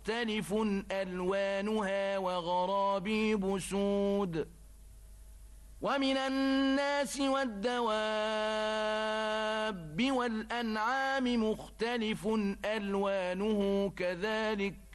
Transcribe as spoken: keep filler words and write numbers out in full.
مختلف ألوانها وغرابيب سود ومن الناس والدواب والأنعام مختلف ألوانه كذلك